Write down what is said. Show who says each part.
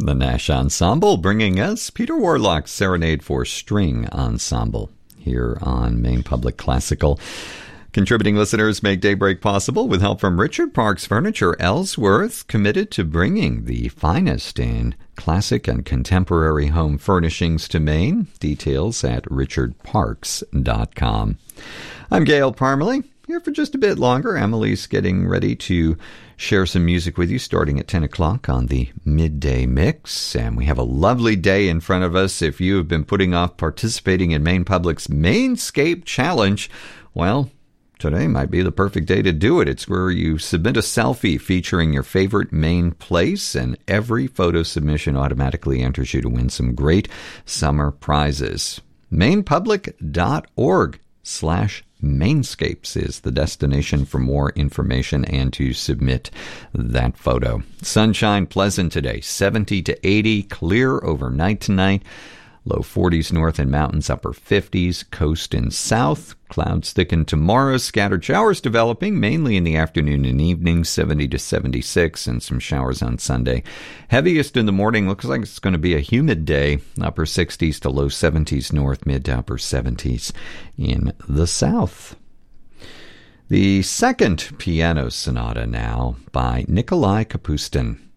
Speaker 1: The Nash Ensemble bringing us Peter Warlock's Serenade for String Ensemble here on Maine Public Classical. Contributing listeners make Daybreak possible with help from Richard Parks Furniture Ellsworth, committed to bringing the finest in classic and contemporary home furnishings to Maine. Details at richardparks.com. I'm Gail Parmalee, here for just a bit longer. Emily's getting ready to share some music with you starting at 10 o'clock on the Midday Mix. And we have a lovely day in front of us. If you have been putting off participating in Maine Public's Mainscape Challenge, well, today might be the perfect day to do it. It's where you submit a selfie featuring your favorite Maine place, and every photo submission automatically enters you to win some great summer prizes. MainePublic.org/Mainscapes is the destination for more information and to submit that photo. Sunshine pleasant today, 70 to 80, clear overnight tonight. Low 40s north and mountains, upper 50s, coast and south. Clouds thicken tomorrow, scattered showers developing, mainly in the afternoon and evening, 70 to 76, and some showers on Sunday. Heaviest in the morning, looks like it's going to be a humid day, upper 60s to low 70s north, mid to upper 70s in the south. The second piano sonata now by Nikolai Kapustin.